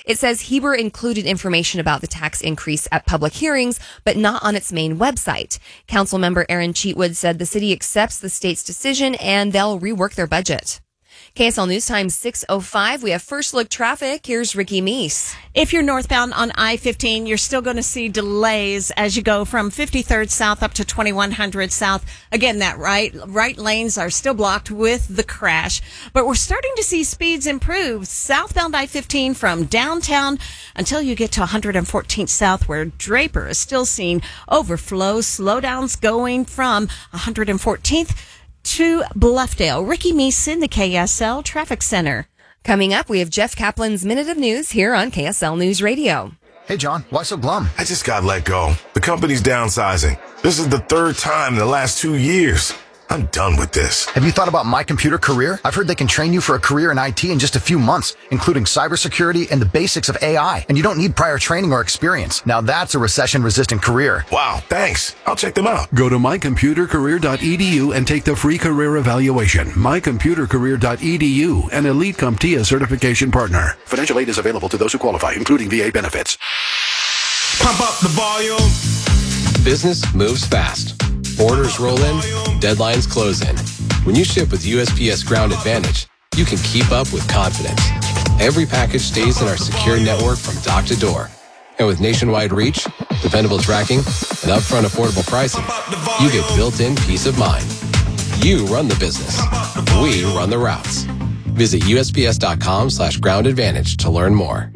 It says Heber included information about the tax increase at public hearings, but not on its main website. Councilmember Aaron Cheatwood said the city accepts the state's decision and they'll rework their budget. KSL News Time 6:05. We have First Look Traffic. Here's Ricky Meese. If you're northbound on I-15, you're still going to see delays as you go from 53rd South up to 2100 South. Again, that right lanes are still blocked with the crash, but we're starting to see speeds improve. Southbound I-15 from downtown until you get to 114th South, where Draper is still seeing overflow. Slowdowns going from 114th to Bluffdale. Ricky Meese in the KSL Traffic Center. Coming up, we have Jeff Kaplan's Minute of News here on KSL News Radio. Hey, John, why so glum? I just got let go. The company's downsizing. This is the third time in the last 2 years. I'm done with this. Have you thought about My Computer Career? I've heard they can train you for a career in IT in just a few months, including cybersecurity and the basics of AI. And you don't need prior training or experience. Now that's a recession-resistant career. Wow, thanks. I'll check them out. Go to mycomputercareer.edu and take the free career evaluation. mycomputercareer.edu, an Elite CompTIA certification partner. Financial aid is available to those who qualify, including VA benefits. Pump up the volume. Business moves fast. Orders roll in, deadlines close in. When you ship with USPS Ground Advantage, you can keep up with confidence. Every package stays in our secure network from dock to door. And with nationwide reach, dependable tracking, and upfront affordable pricing, you get built-in peace of mind. You run the business. We run the routes. Visit USPS.com/Ground Advantage to learn more.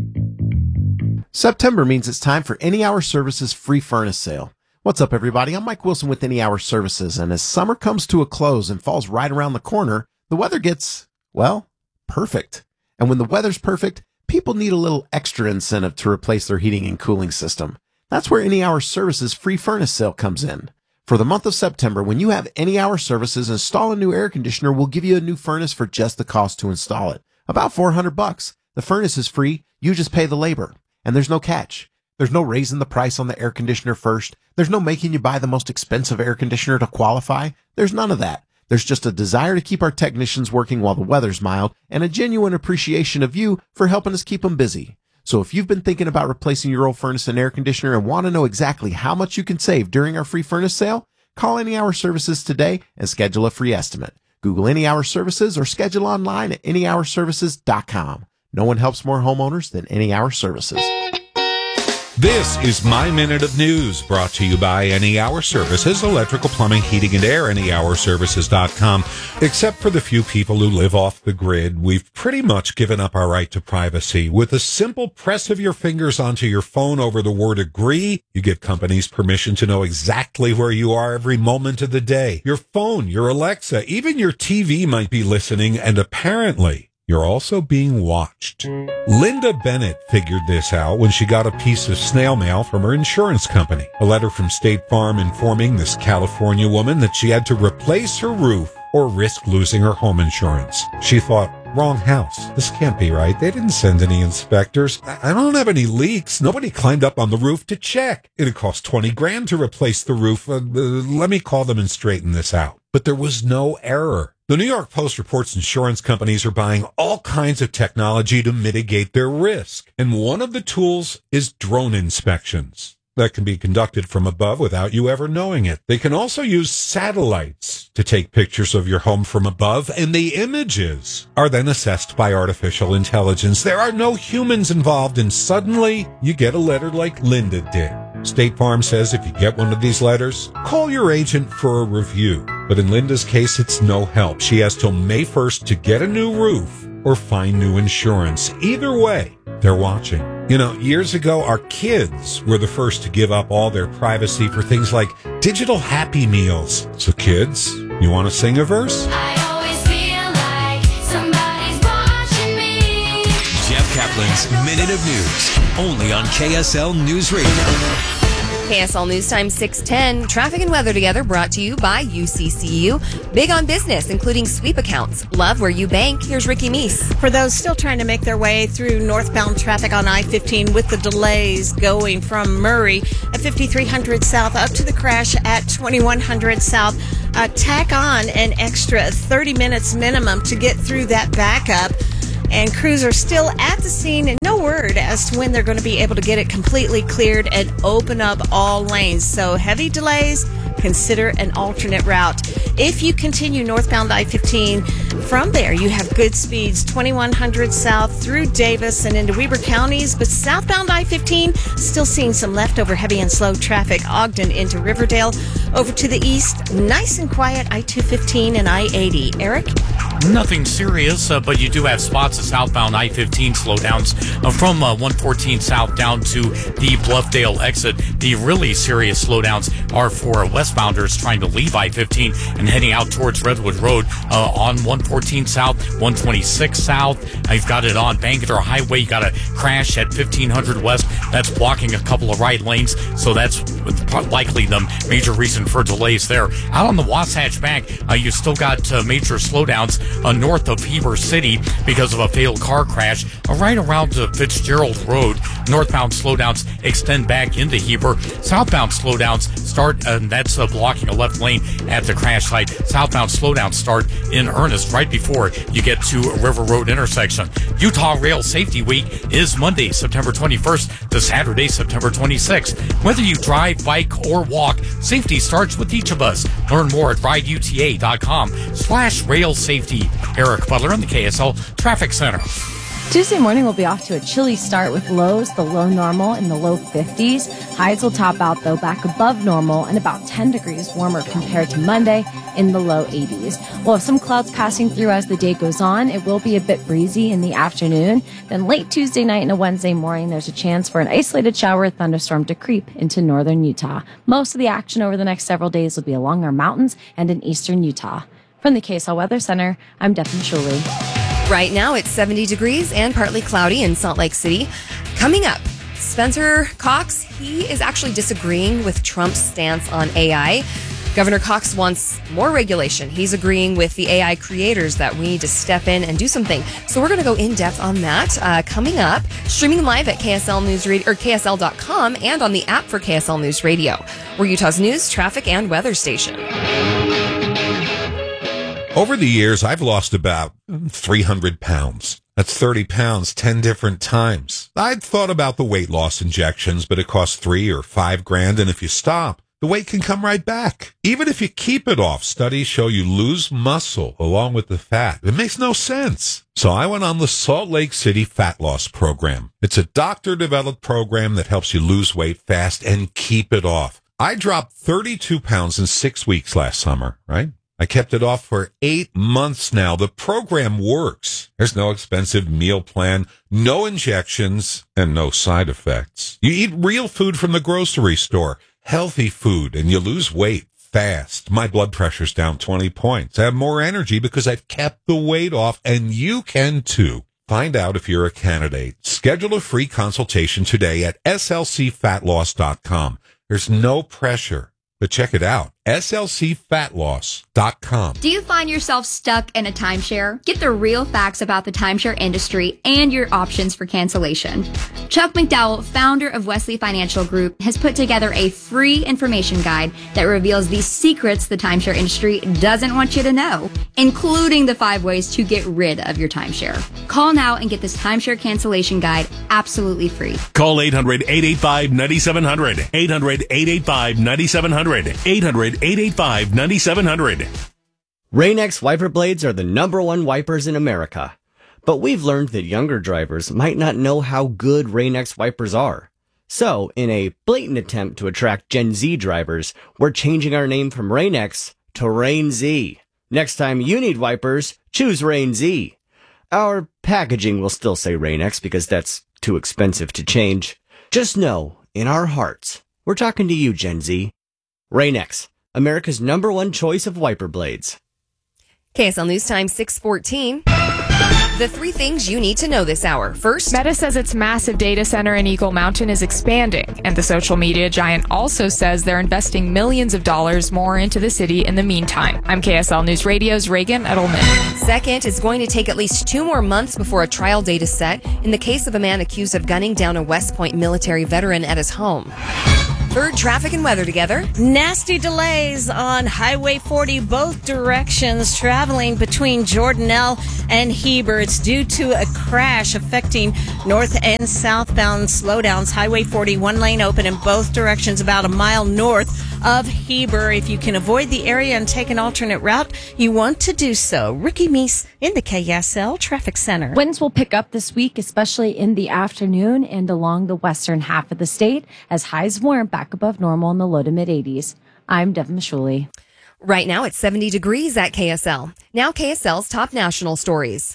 September means it's time for Any Hour Services free furnace sale. What's up, everybody? I'm Mike Wilson with Any Hour Services, and as summer comes to a close and falls right around the corner, the weather gets, well, perfect. And when the weather's perfect, people need a little extra incentive to replace their heating and cooling system. That's where Any Hour Services free furnace sale comes in. For the month of September, when you have Any Hour Services install a new air conditioner, we'll give you a new furnace for just the cost to install it. About $400. The furnace is free. You just pay the labor. And there's no catch. There's no raising the price on the air conditioner first. There's no making you buy the most expensive air conditioner to qualify. There's none of that. There's just a desire to keep our technicians working while the weather's mild and a genuine appreciation of you for helping us keep them busy. So if you've been thinking about replacing your old furnace and air conditioner and want to know exactly how much you can save during our free furnace sale, call Any Hour Services today and schedule a free estimate. Google Any Hour Services or schedule online at anyhourservices.com. No one helps more homeowners than Any Hour Services. This is My Minute of News, brought to you by Any Hour Services, electrical, plumbing, heating, and air, anyhourservices.com. Except for the few people who live off the grid, we've pretty much given up our right to privacy. With a simple press of your fingers onto your phone over the word agree, you get companies permission to know exactly where you are every moment of the day. Your phone, your Alexa, even your TV might be listening, and apparently you're also being watched. Linda Bennett figured this out when she got a piece of snail mail from her insurance company. A letter from State Farm informing this California woman that she had to replace her roof or risk losing her home insurance. She thought, wrong house. This can't be right. They didn't send any inspectors. I don't have any leaks. Nobody climbed up on the roof to check. It'd cost $20,000 to replace the roof. Let me call them and straighten this out. But there was no error. The New York Post reports insurance companies are buying all kinds of technology to mitigate their risk. And one of the tools is drone inspections that can be conducted from above without you ever knowing it. They can also use satellites to take pictures of your home from above, and the images are then assessed by artificial intelligence. There are no humans involved, and suddenly you get a letter like Linda did. State Farm says if you get one of these letters, call your agent for a review. But in Linda's case, it's no help. She has till May 1st to get a new roof or find new insurance. Either way, they're watching. You know, years ago, our kids were the first to give up all their privacy for things like digital Happy Meals. So kids, you want to sing a verse? I always feel like somebody's watching me. Jeff Kaplan's Minute of News, only on KSL News Radio. KSL News Time 6:10. Traffic and weather together brought to you by UCCU. Big on business, including sweep accounts. Love where you bank. Here's Ricky Meese. For those still trying to make their way through northbound traffic on I-15 with the delays going from Murray at 5300 South up to the crash at 2100 South, tack on an extra 30 minutes minimum to get through that backup. And crews are still at the scene and no no word as to when they're going to be able to get it completely cleared and open up all lanes. So heavy delays, consider an alternate route. If you continue northbound I-15, from there you have good speeds 2100 south through Davis and into Weber counties, but southbound I-15 still seeing some leftover heavy and slow traffic. Ogden into Riverdale. Over to the east, nice and quiet I-215 and I-80. Eric? Nothing serious, but you do have spots of southbound I-15 slowdowns from 114 south down to the Bluffdale exit. The really serious slowdowns are for westbounders trying to leave I-15 and heading out towards Redwood Road on 114 south, 126 south. You've got it on Bangerter Highway. You got a crash at 1500 west. That's blocking a couple of right lanes, so that's likely the major reason for delays there. Out on the Wasatch Bank, you still got major slowdowns north of Heber City because of a failed car crash. Right around Fitzgerald Road, northbound slowdowns extend back into Heber. Southbound slowdowns start, and that's blocking a left lane at the crash site. Southbound slowdowns start in earnest right before you get to River Road intersection. Utah Rail Safety Week is Monday, September 21st to Saturday, September 26th. Whether you drive, bike, or walk, safety starts with each of us. Learn more at rideuta.com/rail safety. Eric Butler in the KSL Traffic Center. Tuesday morning will be off to a chilly start with lows below normal in the low 50s. Highs will top out, though, back above normal and about 10 degrees warmer compared to Monday in the low 80s. We'll have some clouds passing through as the day goes on. It will be a bit breezy in the afternoon. Then late Tuesday night and a Wednesday morning, there's a chance for an isolated shower or thunderstorm to creep into northern Utah. Most of the action over the next several days will be along our mountains and in eastern Utah. From the KSL Weather Center, I'm Devin Shuley. Right now, it's 70 degrees and partly cloudy in Salt Lake City. Coming up, Spencer Cox, he is actually disagreeing with Trump's stance on AI. Governor Cox wants more regulation. He's agreeing with the AI creators that we need to step in and do something. So we're going to go in depth on that coming up. Streaming live at KSL News Radio or KSL.com and on the app for KSL News Radio. We're Utah's news, traffic, and weather station. Over the years, I've lost about 300 pounds. That's 30 pounds 10 different times. I'd thought about the weight loss injections, but it costs $3 or $5,000, and if you stop, the weight can come right back. Even if you keep it off, studies show you lose muscle along with the fat. It makes no sense. So I went on the Salt Lake City Fat Loss Program. It's a doctor-developed program that helps you lose weight fast and keep it off. I dropped 32 pounds in 6 weeks last summer, right? I kept it off for 8 months now. The program works. There's no expensive meal plan, no injections, and no side effects. You eat real food from the grocery store, healthy food, and you lose weight fast. My blood pressure's down 20 points. I have more energy because I've kept the weight off, and you can too. Find out if you're a candidate. Schedule a free consultation today at slcfatloss.com. There's no pressure, but check it out. slcfatloss.com. Do you find yourself stuck in a timeshare? Get the real facts about the timeshare industry and your options for cancellation. Chuck McDowell, founder of Wesley Financial Group, has put together a free information guide that reveals the secrets the timeshare industry doesn't want you to know, including the 5 ways to get rid of your timeshare. Call now and get this timeshare cancellation guide absolutely free. Call 800-885-9700. 800-885-9700. 800-885-9700. Rain-X wiper blades are the #1 wipers in America. But we've learned that younger drivers might not know how good Rain-X wipers are. So, in a blatant attempt to attract Gen Z drivers, we're changing our name from Rain-X to Rain-Z. Next time you need wipers, choose Rain-Z. Our packaging will still say Rain-X because that's too expensive to change. Just know, in our hearts, we're talking to you, Gen Z. Rain-X, America's #1 choice of wiper blades. KSL News Time 6:14. The 3 things you need to know this hour. First, Meta says its massive data center in Eagle Mountain is expanding, and the social media giant also says they're investing millions of dollars more into the city in the meantime. I'm KSL News Radio's Reagan Edelman. Second, it's going to take at least 2 more months before a trial date is set in the case of a man accused of gunning down a West Point military veteran at his home. Third, traffic and weather together. Nasty delays on Highway 40, both directions, traveling between Jordanelle and Heber. It's due to a crash affecting north and southbound slowdowns. Highway 40, one lane open in both directions, about a mile north of Heber. If you can avoid the area and take an alternate route, you want to do so. Ricky Meese in the KSL Traffic Center. Winds will pick up this week, especially in the afternoon and along the western half of the state, as highs warm back above normal in the low to mid 80s. I'm Devin Mashuli. Right now it's 70 degrees at KSL. Now KSL's top national stories.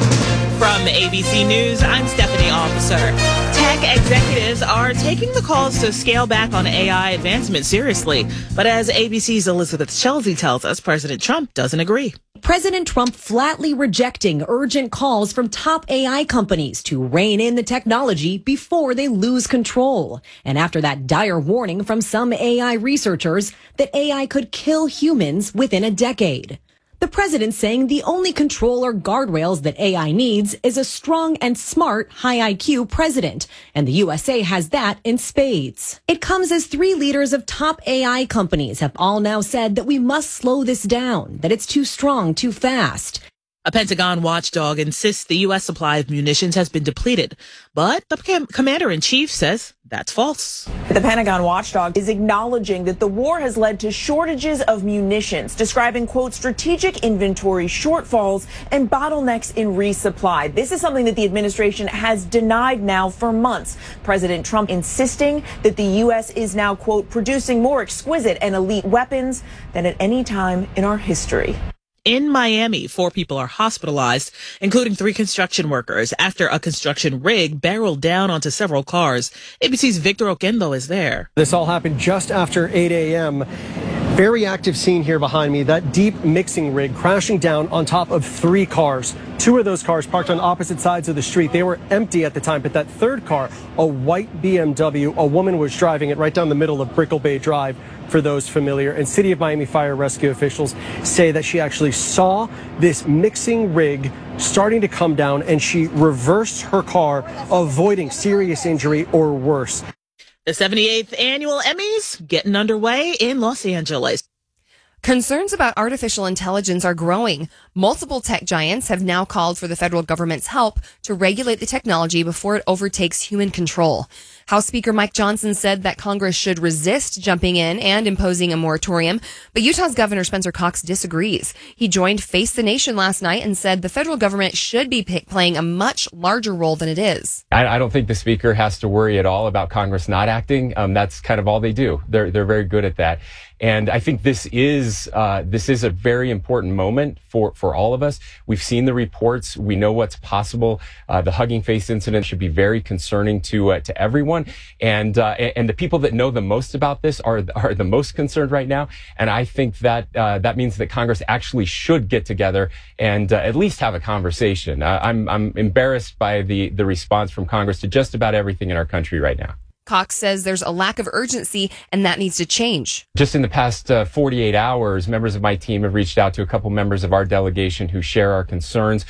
From ABC News, I'm Stephanie Officer. Tech executives are taking the calls to scale back on AI advancement seriously. But as ABC's Elizabeth Chelsea tells us, President Trump doesn't agree. President Trump flatly rejecting urgent calls from top AI companies to rein in the technology before they lose control. And after that dire warning from some AI researchers that AI could kill humans within a decade. The president saying the only control or guardrails that AI needs is a strong and smart, high IQ president. And the USA has that in spades. It comes as 3 leaders of top AI companies have all now said that we must slow this down, that it's too strong, too fast. A Pentagon watchdog insists the U.S. supply of munitions has been depleted, but the commander-in-chief says that's false. The Pentagon watchdog is acknowledging that the war has led to shortages of munitions, describing, quote, strategic inventory shortfalls and bottlenecks in resupply. This is something that the administration has denied now for months. President Trump insisting that the U.S. is now, quote, producing more exquisite and elite weapons than at any time in our history. In Miami, 4 people are hospitalized, including 3 construction workers, after a construction rig barreled down onto several cars. ABC's Victor Oquendo is there. This all happened just after 8 a.m. Very active scene here behind me. That deep mixing rig crashing down on top of 3 cars. 2 of those cars parked on opposite sides of the street. They were empty at the time, but that third car, a white BMW, a woman was driving it right down the middle of Brickell Bay Drive, for those familiar. And City of Miami Fire Rescue officials say that she actually saw this mixing rig starting to come down and she reversed her car, avoiding serious injury or worse. The 78th annual Emmys getting underway in Los Angeles. Concerns about artificial intelligence are growing. Multiple tech giants have now called for the federal government's help to regulate the technology before it overtakes human control. House Speaker Mike Johnson said that Congress should resist jumping in and imposing a moratorium, but Utah's Governor Spencer Cox disagrees. He joined Face the Nation last night and said the federal government should be playing a much larger role than it is. I don't think the speaker has to worry at all about Congress not acting. That's kind of all they do. They're very good at that. And I think this is a very important moment for all of us. We've seen the reports. We know what's possible. The Hugging Face incident should be very concerning to everyone. And the people that know the most about this are the most concerned right now. And I think that that means that Congress actually should get together and at least have a conversation. I'm embarrassed by the response from Congress to just about everything in our country right now. Cox says there's a lack of urgency and that needs to change. Just in the past 48 hours, members of my team have reached out to a couple members of our delegation who share our concerns.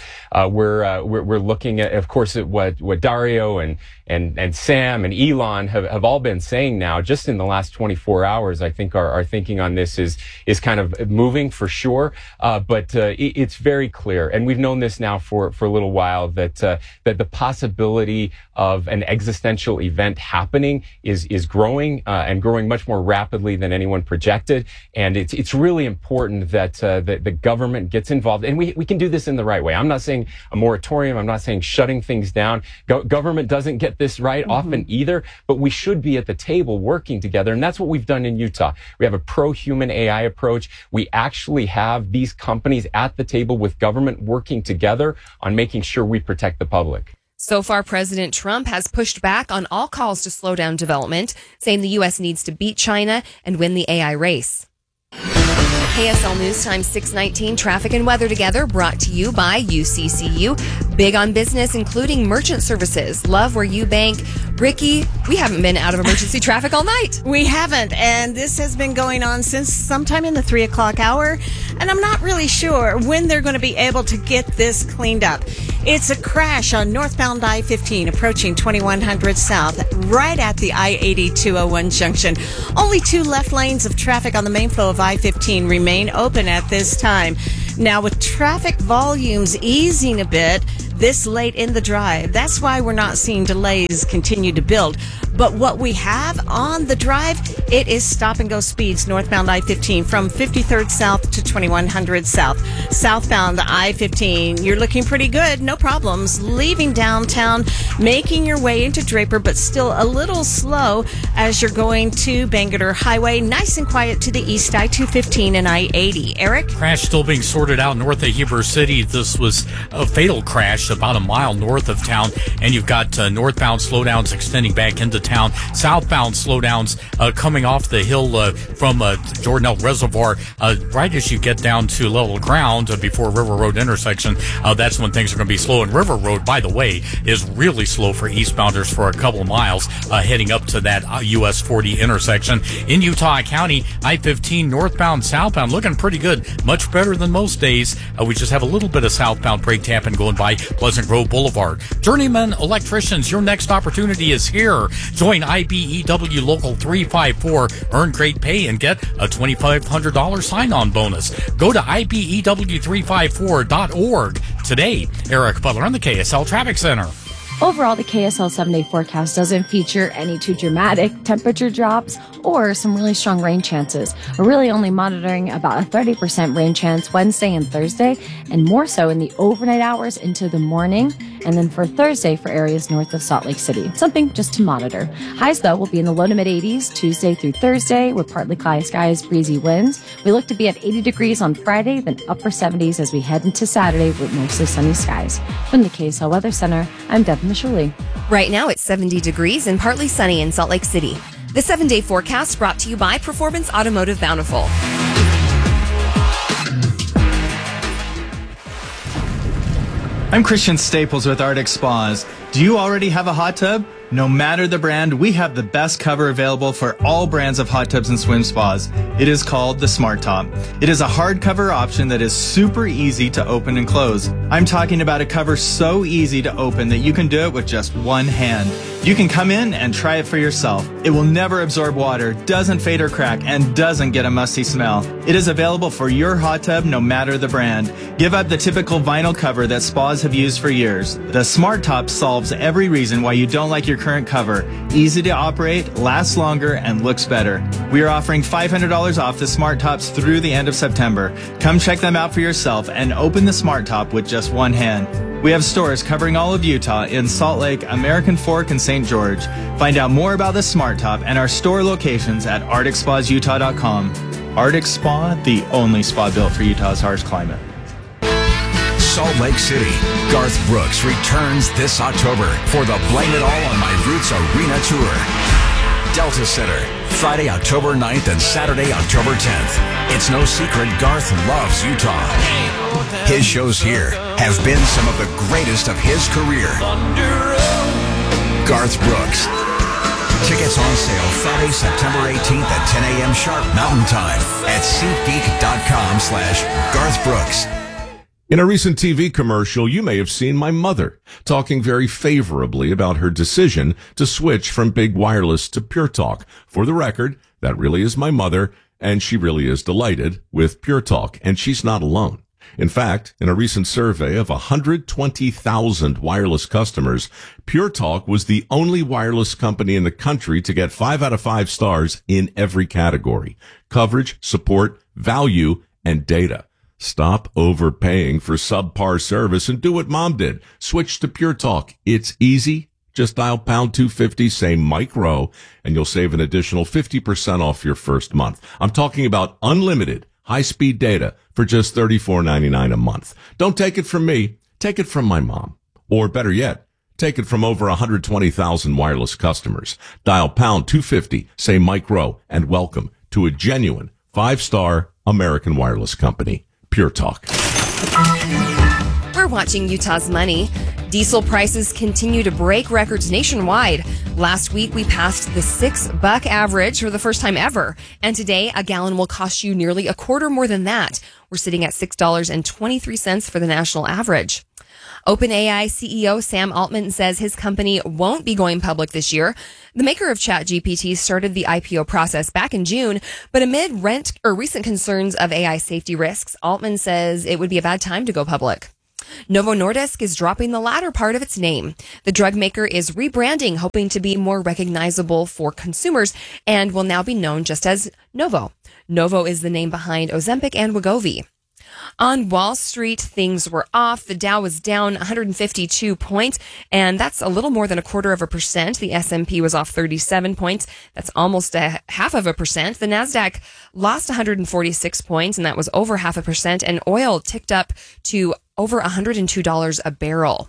We're looking at, of course, at what Dario and Sam and Elon have all been saying now. Just in the last 24 hours, I think our thinking on this is kind of moving for sure. But it's very clear, and we've known this now for a little while, that the possibility of an existential event happening is growing and growing much more rapidly than anyone projected. And it's really important that the government gets involved, and we can do this in the right way. I'm not saying a moratorium. I'm not saying shutting things down. Government doesn't get this right often either, but we should be at the table working together. And that's what we've done in Utah. We have a pro-human AI approach. We actually have these companies at the table with government working together on making sure we protect the public. So far, President Trump has pushed back on all calls to slow down development, saying the U.S. needs to beat China and win the AI race. KSL News Time 6:19, traffic and weather together, brought to you by UCCU. Big on business, including merchant services. Love where you bank. Ricky, we haven't been out of emergency traffic all night. We haven't, and this has been going on since sometime in the 3 o'clock hour, and I'm not really sure when they're going to be able to get this cleaned up. It's a crash on northbound I-15 approaching 2100 South, right at the I-80-201 junction. Only 2 left lanes of traffic on the main flow of I-15 remain open at this time. Now, with traffic volumes easing a bit this late in the drive, that's why we're not seeing delays continue to build. But what we have on the drive, it is stop-and-go speeds northbound I-15 from 53rd South to 2100 South. Southbound I-15, you're looking pretty good, no problems. Leaving downtown, making your way into Draper, but still a little slow as you're going to Bangerter Highway. Nice and quiet to the east, I-215 and I-80. Eric? Crash still being sorted out north of Heber City. This was a fatal crash about a mile north of town, and you've got northbound slowdowns extending back into town. Southbound slowdowns coming off the hill from Jordanelle Reservoir right as you get down to level ground before River Road intersection. That's when things are going to be slow. And River Road, by the way, is really slow for eastbounders for a couple of miles heading up to that US 40 intersection. In Utah County, I-15 northbound, southbound looking pretty good. Much better than most days. We just have a little bit of southbound brake tapping going by Pleasant Grove Boulevard. Journeyman Electricians, your next opportunity is here. Join IBEW Local 354, earn great pay, and get a $2,500 sign-on bonus. Go to IBEW354.org today. Eric Butler on the KSL Traffic Center. Overall, the KSL 7-day forecast doesn't feature any too dramatic temperature drops or some really strong rain chances. We're really only monitoring about a 30% rain chance Wednesday and Thursday, and more so in the overnight hours into the morning, and then for Thursday for areas north of Salt Lake City. Something just to monitor. Highs, though, will be in the low to mid-80s Tuesday through Thursday with partly cloudy skies, breezy winds. We look to be at 80 degrees on Friday, then upper 70s as we head into Saturday with mostly sunny skies. From the KSL Weather Center, I'm Devin Mishuli. Right now it's 70 degrees and partly sunny in Salt Lake City. The 7-day forecast brought to you by Performance Automotive Bountiful. I'm Christian Staples with Arctic Spas. Do you already have a hot tub? No matter the brand, we have the best cover available for all brands of hot tubs and swim spas. It is called the Smart Top. It is a hardcover option that is super easy to open and close. I'm talking about a cover so easy to open that you can do it with just one hand. You can come in and try it for yourself. It will never absorb water, doesn't fade or crack, and doesn't get a musty smell. It is available for your hot tub no matter the brand. Give up the typical vinyl cover that spas have used for years. The Smart Top solves every reason why you don't like your current cover. Easy to operate, lasts longer, and looks better. We are offering $500 off the Smart Tops through the end of September. Come check them out for yourself and open the Smart Top with just one hand. We have stores covering all of Utah in Salt Lake, American Fork, and St. George. Find out more about the Smart Top and our store locations at ArcticSpasUtah.com. Arctic Spa, the only spa built for Utah's harsh climate. Salt Lake City. Garth Brooks returns this October for the Blame It All on My Roots Arena Tour. Delta Center, Friday, October 9th and Saturday, October 10th. It's no secret Garth loves Utah. His shows here have been some of the greatest of his career. Garth Brooks. Tickets on sale Friday, September 18th at 10 a.m. sharp Mountain Time at SeatGeek.com/Garth Brooks. In a recent TV commercial, you may have seen my mother talking very favorably about her decision to switch from big wireless to Pure Talk. For the record, that really is my mother, and she really is delighted with Pure Talk, and she's not alone. In fact, in a recent survey of 120,000 wireless customers, Pure Talk was the only wireless company in the country to get 5 out of 5 stars in every category: coverage, support, value, and data. Stop overpaying for subpar service and do what Mom did. Switch to Pure Talk. It's easy. Just dial pound 250, say Mike Rowe, and you'll save an additional 50% off your first month. I'm talking about unlimited high-speed data for just $34.99 a month. Don't take it from me. Take it from my mom. Or better yet, take it from over 120,000 wireless customers. Dial pound 250, say Mike Rowe, and welcome to a genuine 5-star American wireless company. Pure Talk. We're watching Utah's money. Diesel prices continue to break records nationwide. Last week, we passed the $6 average for the first time ever. And today, a gallon will cost you nearly a quarter more than that. We're sitting at $6.23 for the national average. OpenAI CEO Sam Altman says his company won't be going public this year. The maker of ChatGPT started the IPO process back in June, but amid recent concerns of AI safety risks, Altman says it would be a bad time to go public. Novo Nordisk is dropping the latter part of its name. The drug maker is rebranding, hoping to be more recognizable for consumers, and will now be known just as Novo. Novo is the name behind Ozempic and Wegovy. On Wall Street, things were off. The Dow was down 152 points, and that's a little more than 0.25%. The S&P was off 37 points. That's almost 0.5%. The Nasdaq lost 146 points, and that was over 0.5%. And oil ticked up to over $102 a barrel.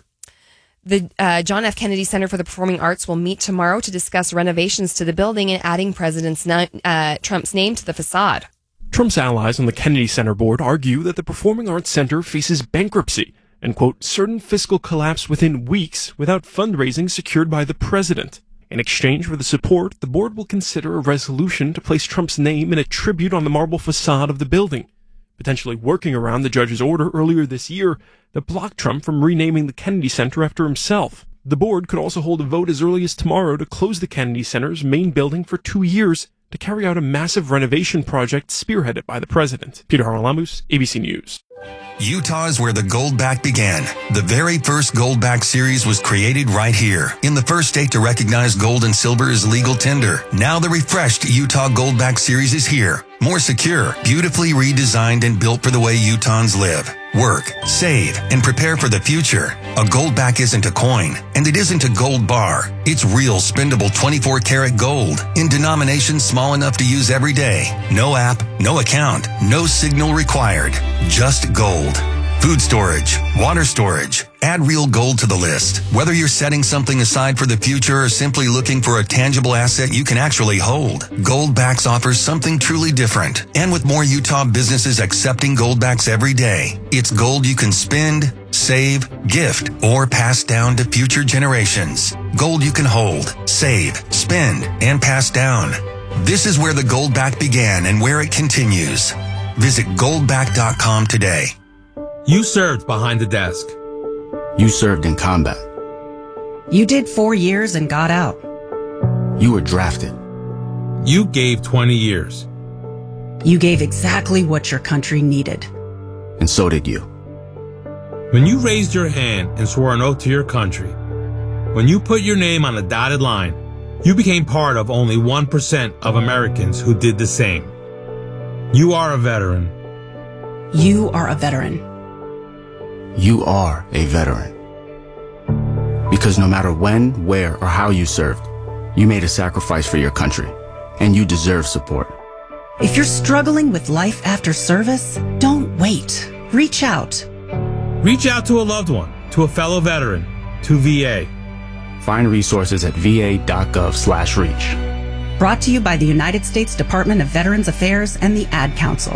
The John F. Kennedy Center for the Performing Arts will meet tomorrow to discuss renovations to the building and adding President Trump's name to the facade. Trump's allies on the Kennedy Center board argue that the Performing Arts Center faces bankruptcy and, quote, certain fiscal collapse within weeks without fundraising secured by the president. In exchange for the support, the board will consider a resolution to place Trump's name in a tribute on the marble facade of the building, potentially working around the judge's order earlier this year that blocked Trump from renaming the Kennedy Center after himself. The board could also hold a vote as early as tomorrow to close the Kennedy Center's main building for 2 years to carry out a massive renovation project spearheaded by the president. Peter Haralamus, ABC News. Utah is where the Goldback began. The very first Goldback series was created right here, in the first state to recognize gold and silver as legal tender. Now the refreshed Utah Goldback series is here. More secure, beautifully redesigned and built for the way Utahns live, work, save, and prepare for the future. A Goldback isn't a coin, and it isn't a gold bar. It's real spendable 24-karat gold in denominations small enough to use every day. No app, no account, no signal required. Just gold. Food storage, water storage. Add real gold to the list. Whether you're setting something aside for the future or simply looking for a tangible asset you can actually hold, Goldbacks offers something truly different. And with more Utah businesses accepting Goldbacks every day, it's gold you can spend, save, gift, or pass down to future generations. Gold you can hold, save, spend, and pass down. This is where the Goldback began and where it continues. Visit goldback.com today. You served behind the desk. You served in combat. You did 4 years and got out. You were drafted. You gave 20 years. You gave exactly what your country needed. And so did you. When you raised your hand and swore an oath to your country, when you put your name on a dotted line, you became part of only 1% of Americans who did the same. You are a veteran. You are a veteran. You are a veteran. Because no matter when, where, or how you served, you made a sacrifice for your country, and you deserve support. If you're struggling with life after service, don't wait. Reach out. Reach out to a loved one, to a fellow veteran, to VA. Find resources at va.gov/reach. Brought to you by the United States Department of Veterans Affairs and the Ad Council.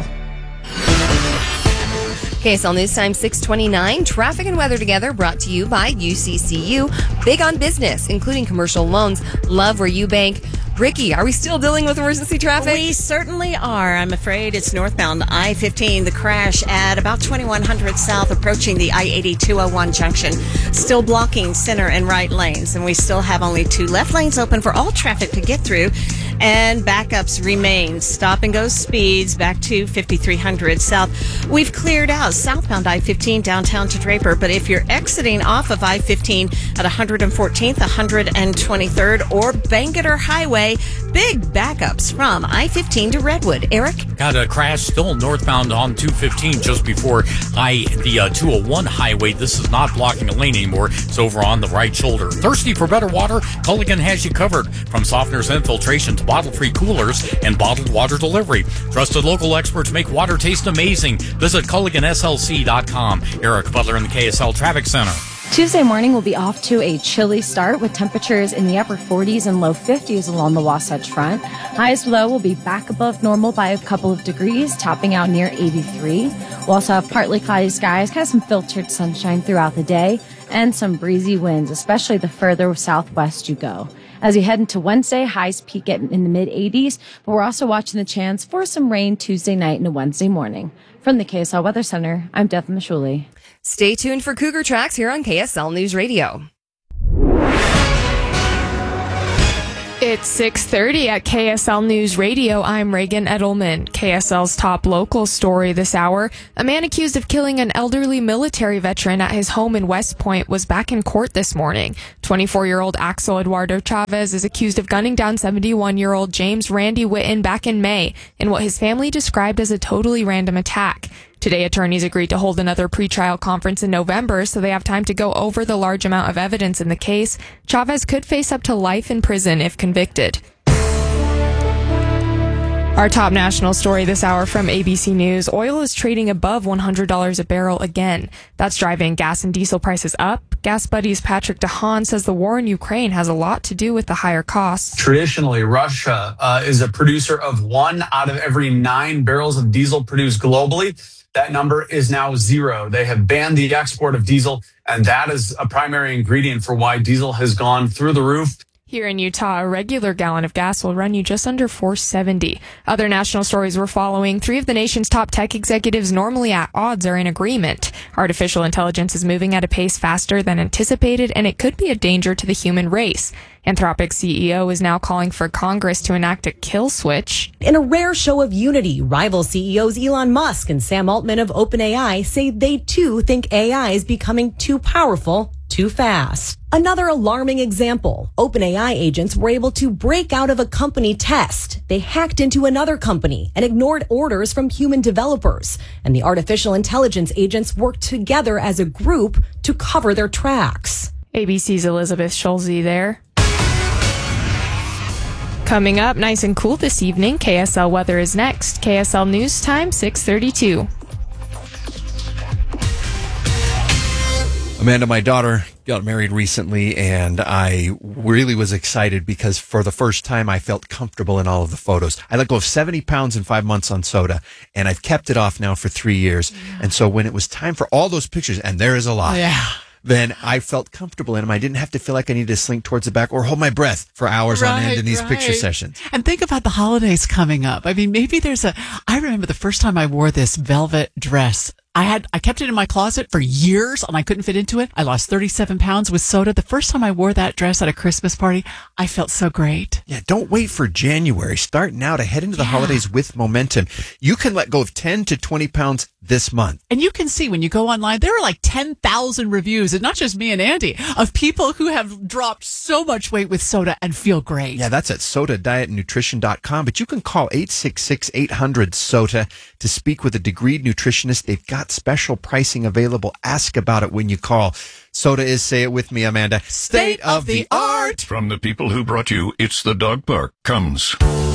KSL News Time 6:29. Traffic and weather together brought to you by UCCU. Big on business, including commercial loans. Love where you bank. Ricky, are we still dealing with emergency traffic? We certainly are. I'm afraid it's northbound I-15. The crash at about 2100 South, approaching the I-80-201 junction. Still blocking center and right lanes. And we still have only 2 left lanes open for all traffic to get through. And backups remain. Stop and go speeds back to 5300 South. We've cleared out southbound I-15 downtown to Draper. But if you're exiting off of I-15 at 114th, 123rd, or Bangerter Highway, big backups from I-15 to Redwood. Eric? Got a crash still northbound on 215 just before the 201 highway. This is not blocking a lane anymore. It's over on the right shoulder. Thirsty for better water? Culligan has you covered. From softeners and filtration to bottle-free coolers and bottled water delivery. Trusted local experts make water taste amazing. Visit CulliganSLC.com. Eric Butler in the KSL Traffic Center. Tuesday morning will be off to a chilly start with temperatures in the upper 40s and low 50s along the Wasatch Front. Highs low will be back above normal by a couple of degrees, topping out near 83. We'll also have partly cloudy skies, kind of some filtered sunshine throughout the day, and some breezy winds, especially the further southwest you go. As you head into Wednesday, highs peak in the mid-80s, but we're also watching the chance for some rain Tuesday night and Wednesday morning. From the KSL Weather Center, I'm Devin Mashuli. Stay tuned for Cougar Tracks here on KSL News Radio. It's 6:30 at KSL News Radio. I'm Reagan Edelman. KSL's top local story this hour. A man accused of killing an elderly military veteran at his home in West Point was back in court this morning. 24-year-old Axel Eduardo Chavez is accused of gunning down 71-year-old James Randy Witten back in May in what his family described as a totally random attack. Today, attorneys agreed to hold another pretrial conference in November, so they have time to go over the large amount of evidence in the case. Chavez could face up to life in prison if convicted. Our top national story this hour from ABC News. Oil is trading above $100 a barrel again. That's driving gas and diesel prices up. Gas Buddy's Patrick DeHaan says the war in Ukraine has a lot to do with the higher costs. Traditionally, Russia is a producer of 1 out of every 9 barrels of diesel produced globally. That number is now 0. They have banned the export of diesel, and that is a primary ingredient for why diesel has gone through the roof. Here in Utah, a regular gallon of gas will run you just under $4.70. Other national stories we're following. 3 of the nation's top tech executives normally at odds are in agreement. Artificial intelligence is moving at a pace faster than anticipated, and it could be a danger to the human race. Anthropic CEO is now calling for Congress to enact a kill switch. In a rare show of unity, rival CEOs Elon Musk and Sam Altman of OpenAI say they too think AI is becoming too powerful too fast. Another alarming example. OpenAI agents were able to break out of a company test. They hacked into another company and ignored orders from human developers. And the artificial intelligence agents worked together as a group to cover their tracks. ABC's Elizabeth Schulze there. Coming up, nice and cool this evening. KSL weather is next. KSL News Time, 6:32. Amanda, my daughter got married recently, and I really was excited because for the first time I felt comfortable in all of the photos. I let go of 70 pounds in 5 months on soda, and I've kept it off now for 3 years. Yeah. And so when it was time for all those pictures, and there is a lot. Yeah. Then I felt comfortable in them. I didn't have to feel like I needed to slink towards the back or hold my breath for hours on end in these picture sessions. And think about the holidays coming up. I mean, maybe I remember the first time I wore this velvet dress. I kept it in my closet for years and I couldn't fit into it. I lost 37 pounds with soda. The first time I wore that dress at a Christmas party, I felt so great. Yeah, don't wait for January. Start now to head into the holidays with momentum. You can let go of 10 to 20 pounds this month. And you can see when you go online, there are like 10,000 reviews, and not just me and Andy, of people who have dropped so much weight with soda and feel great. Yeah, that's at sodadietnutrition.com. But you can call 866-800-SOTA to speak with a degreed nutritionist. They've got special pricing available. Ask about it when you call. Soda is, say it with me, Amanda, state of the art. From the people who brought you It's the Dog Park comes